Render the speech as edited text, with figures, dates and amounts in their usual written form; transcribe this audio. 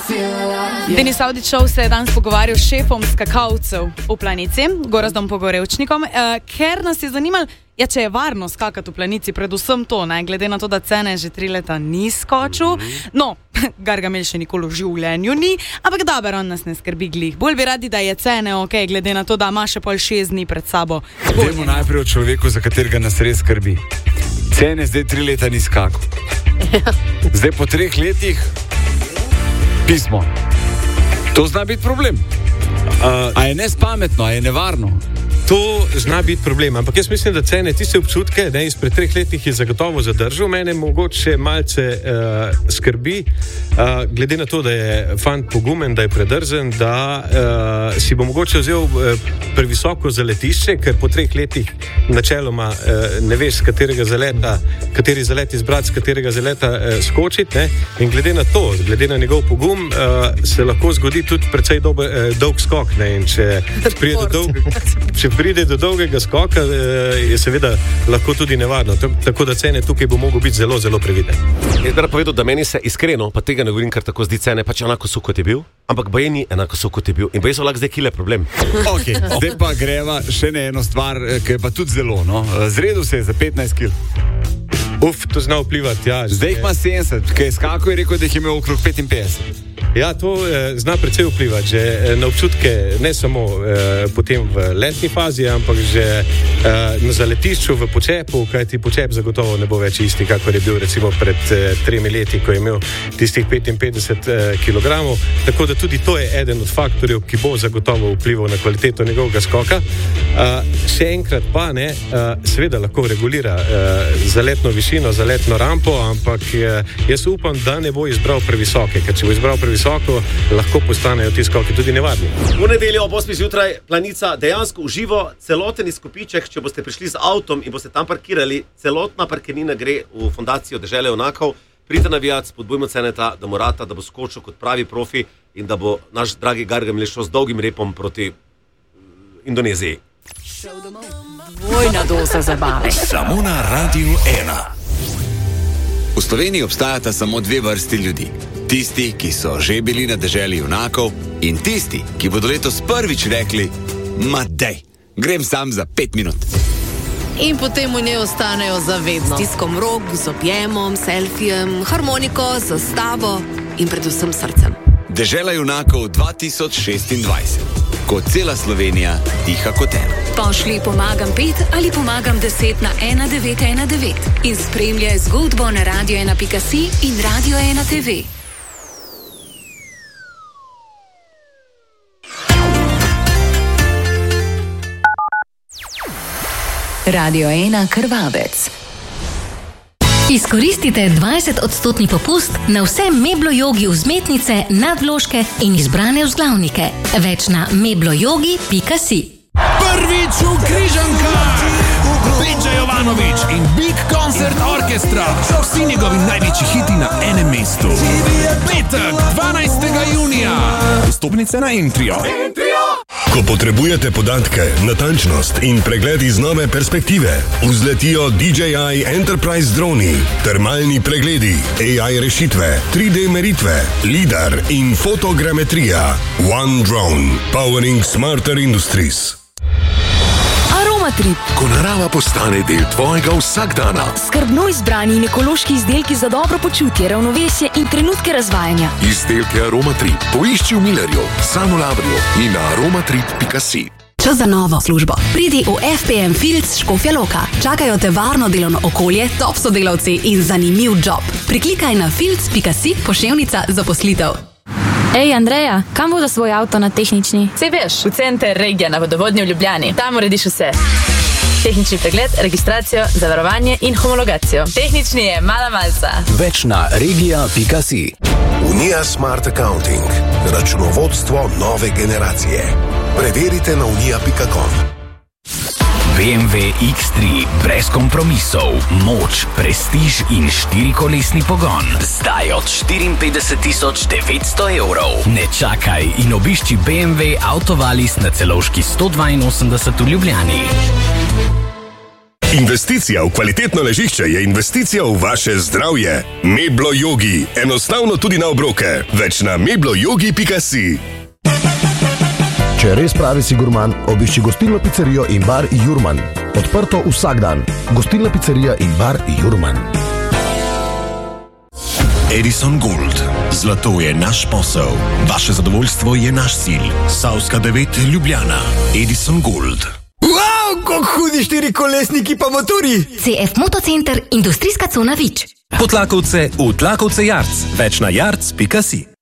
Denis Avdićov se je danes pogovarjal s šefom skakalcev v Planici, Gorazdom Pogorevčnikom, ker nas je zanimalo, če je varno skakati v Planici, predvsem to, ne, glede na to, da cene že 3 leta ni skočil. No, Gargamel še nikoli v življenju ni, ampak dobro, on nas ne skrbi glih. Bolj bi radi, da je cene ok, glede na to, da ima še pol 6 dni pred sabo. Dajmo najprej o človeku, za katerega nas res skrbi. Cene zdaj 3 leta ni skakal. Zdaj po 3 letih pismo. To zna biti problem. A je nespametno, a je nevarno? To zna biti problem, ampak jaz mislim, da cene tiste občutke, ne, izpred 3 letih je zagotovo zadržal. Mene mogoče malce skrbi, glede na to, da je fant pogumen, da je predrzen, da si bo mogoče vzel previsoko zaletišče, ker po 3 letih načeloma ne veš, kateri zalet izbrati, z katerega zaleta skočiti, ne, in glede na to, glede na njegov pogum, se lahko zgodi tudi precej dolg skok, ne, in če pride do dolgega skoka, je seveda lahko tudi nevarno. Tako da cene tukaj bo mogel biti zelo, zelo previden. Jaz bi povedal, da meni se iskreno, pa tega ne govorim, kar tako zdi cene, pač enako so, kot je bil, ampak baje ni enako so, kot je bil. In baje so lahko zdaj kile problem. Ok, zdaj pa greva še na eno stvar, ki je pa tudi zelo, no. Zredil se je za 15 kil. To zna vplivati, ja. Zdaj jih ima 70, ki je skakal in rekel, da jih je imel okrog 55. Ja, to zna precej vplivati, že na občutke, ne samo potem v letni fazi, ampak že na zaletišču v počepu, kajti počep zagotovo ne bo več isti, kakor je bil recimo pred 3 leti, ko je imel tistih 55 kg. Tako da tudi to je eden od faktorjev, ki bo zagotovo vplival na kvaliteto njegovega skoka. Še enkrat pa ne, seveda lahko regulira zaletno višino, zaletno rampo, ampak jaz upam, da ne bo izbral previsoke, ker če bo izbral previsoke, lahko postanejo ti skoki tudi nevarni. V nedeljo ob 8 zjutraj Planica dejansko uživo celoten izkupiček, če boste prišli z avtom in boste tam parkirali, celotna parkirnina gre v Fundacijo Dežele junakov. Pridite navijat, spodbujmo Ceneta, da morata, da bo skočil kot pravi profi in da bo naš dragi Gargamel šel z dolgim repom proti Indoneziji. Dvojna doza zabave. Samo na Radiu 1. V Sloveniji obstajata samo 2 vrsti ljudi. Tisti, ki so že bili na deželi junakov, in tisti, ki bodo letos prvič rekli: ma dej, grem sam za 5 minut. In potem v njej ostanejo zavedno. Stiskom rok, z objemom, selfijem, harmoniko, zastavo in predvsem srcem. Dežela junakov 2026. Ko cela Slovenija diha kot ena. Pošli pomagam 5 ali pomagam 10 na 1919 in spremljaj zgodbo na radio1.si in Radio 1 TV. Radio 1 Krvavec. Izkoristite 20% popust na vse Meblo-jogi vzmetnice, nadvložke in izbrane vzglavnike. Več na meblojogi.si. Prvič v Križankah! Peđa Jovanović in Big Concert Orchestra. Vsi njegovi največji hiti na enem mestu. Petek, 12. junija. Vstopnice na Entrio. Ko potrebujete podatke, natančnost in pregled iz nove perspektive, vzletijo DJI Enterprise droni, termalni pregledi, AI rešitve, 3D meritve, lidar in fotogrametrija. One drone, powering smarter industries. Aromatrip. Ko narava postane del tvojega vsakdana. Skrbno izbrani in ekološki izdelki za dobro počutje, ravnovesje in trenutke razvajanja. Izdelke Aromatrip poišči v Millerju, Samolabrju in na aromatrip.si. Čas za novo službo. Pridi v FPM Fields Škofja Loka. Čakajo te varno delovno okolje, top sodelavci in zanimiv job. Priklikaj na fields.si poševnica zaposlitev. Ej, Andreja, kam bo za svoj avto na tehnični? Sej veš, v center Regija na vodovodnji v Ljubljani. Tam urediš vse. Tehnični pregled, registracijo, zavarovanje in homologacijo. Tehnični je mala malca. Več na regija.si. Unija Smart Accounting. Računovodstvo nove generacije. Preverite na unija.com. BMW X3, brez kompromisov, moč, prestiž in 4-kolesni pogon. Zdaj od 54.900 evrov. Ne čakaj in obišči BMW Autovalis na Celovški 182 v Ljubljani. Investicija v kvalitetno ležišče je investicija v vaše zdravje. Meblo Yogi. Enostavno tudi na obroke. Več na mebloyogi.si. Če res pravi si gurman, obišči gostilno pizzerijo in bar Jurman. Odprto vsak dan. Gostilna pizzerija in bar Jurman. Edison Gold. Zlato je naš posel. Vaše zadovoljstvo je naš cilj. Savska 9 Ljubljana. Edison Gold. Wow, kako hudi štirikolesniki pa motori! CF Motocenter, industrijska cona Vič. Potlakovce v Tlakovce Jarc. Več na jarc.si.